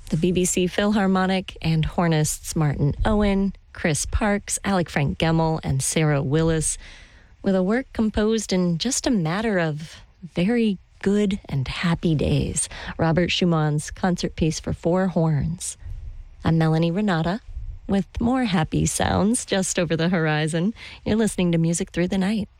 the BBC Philharmonic and hornists Martin Owen, Chris Parks, Alec Frank Gemmel, and Sarah Willis, with a work composed in just a matter of very good and happy days. Robert Schumann's concert piece for four horns. I'm Melanie Renata with more happy sounds just over the horizon. You're listening to Music Through the Night.